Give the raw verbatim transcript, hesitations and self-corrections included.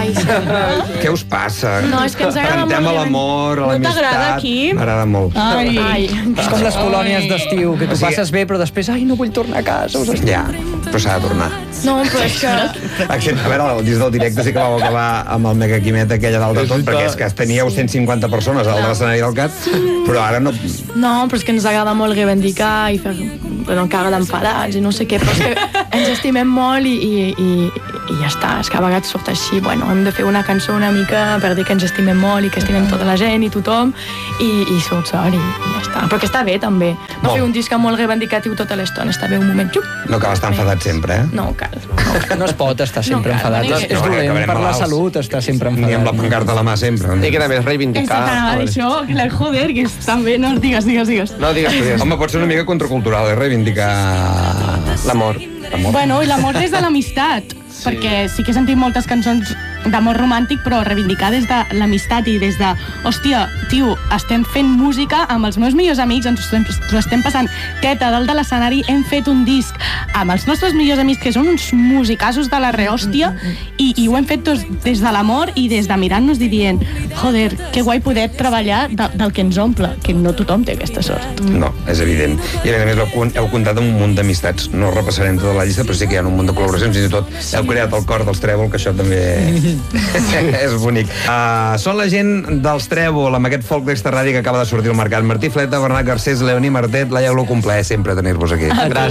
Ai, sí. Què us passa? No, és que ens agrada molt. Cantem a l'amor, a l'amistat. No t'agrada aquí? M'agrada molt. Ai. Ai. És com les colònies d'estiu, que tu passes bé, però després, ai, no vull tornar a casa. Ja, però s'ha de tornar. No, però és que... Accent, a veure, el disc del directe sí que vau acabar amb el Mega Quimet aquella dalt de tot, perquè és que teníeu cent cinquanta persones al de l'escenari del C A T, però ara no... No, però és que ens agrada molt reivindicar i fer bueno, cara d'enfadats i no sé què, però és que ens estimem molt i, i, i, i ja està, és que a vegades surt així, bueno, hem de fer una cançó una mica per dir que ens estimem molt i que estimem tota la gent i tothom i, i surt sort i, i ja està, però que està bé també, no fer un disc molt reivindicatiu tota l'estona, està bé un moment, xup. No cal estar enfadat sempre, eh? No cal. No es pot estar sempre no enfadat, és, és dolent per la salut estar sempre enfadat. Ni amb la pancarta a la mà sempre. I que també és reivindicar. Això, que joder, que també, no, digues, digues, digues. No, digues, digues. Home, pot ser una mica contracultural, eh, reivindicar l'amor. Bueno, i l'amor des de l'amistat, sí. Perquè sí que he sentit moltes cançons d'amor romàntic, però reivindicar des de l'amistat i des de, hòstia, tio, estem fent música amb els meus millors amics, ens ho estem passant teta dalt de l'escenari, hem fet un disc amb els nostres millors amics, que són uns musicassos de la rehòstia, i, i ho hem fet tots des de l'amor i des de mirar-nos i dient, joder, que guai poder treballar de, del que ens omple, que no tothom té aquesta sort. No, és evident. I a més heu, heu comptat amb un munt d'amistats. No repassarem tota la llista, però sí que hi ha un munt de col·laboracions, fins i tot heu creat el cor dels Trèvol, que això també és bonic. Uh, són la gent dels Trèvol, amb aquest folk d'Extra Ràdio que acaba de sortir al mercat. Martí Fleta, Bernat Garcés, Leoní Martet, Laia Glu, complaer sempre tenir-vos aquí. Gràcies.